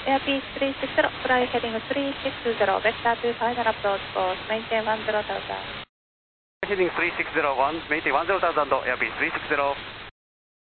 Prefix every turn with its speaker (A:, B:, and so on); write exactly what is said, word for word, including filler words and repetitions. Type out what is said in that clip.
A: Airbus three six zero, fly heading three six zero, vector to final approach course, maintain one zero thousand.
B: Heading three six zero one, maintain one zero thousand, Airbus three six zero.